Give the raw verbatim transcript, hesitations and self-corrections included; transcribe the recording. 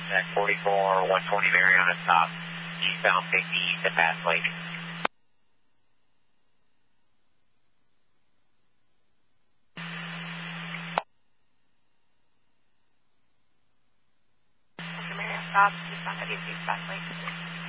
At forty-four, one twenty Mariana stop. Eastbound fifty east at Pass Lake. Mariana stop, eastbound fifty east Pass Lake.